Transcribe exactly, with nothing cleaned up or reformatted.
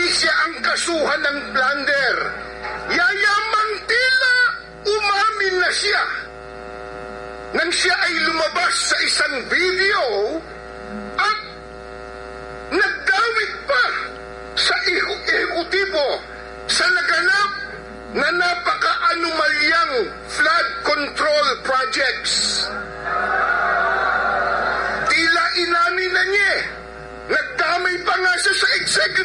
siya ang kasuhan ng plunder. Yayamang tila umamin na siya nang siya ay lumabas sa isang video at nagdawit pa sa ehekutibo sa naganap na napaka-anomalyang flood control projects. Tila inamin na niya, nagdamay pa nga siya sa executive